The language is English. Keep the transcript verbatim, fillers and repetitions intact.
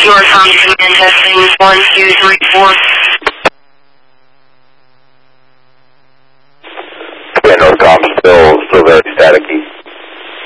Your com command testing one two three four.